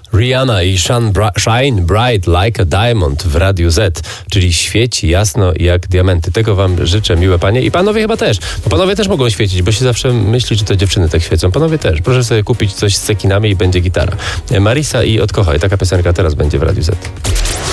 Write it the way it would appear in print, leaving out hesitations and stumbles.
Rihanna i Shine Bright Like a Diamond w Radiu Z, czyli świeci jasno jak diamenty. Tego wam życzę, miłe panie. I panowie chyba też, bo panowie też mogą świecić, bo się zawsze myśli, że to dziewczyny tak świecą. Panowie też. Proszę sobie kupić coś z cekinami i będzie gitara. Marisa i Odkochaj. Taka piosenka teraz będzie w Radiu Z.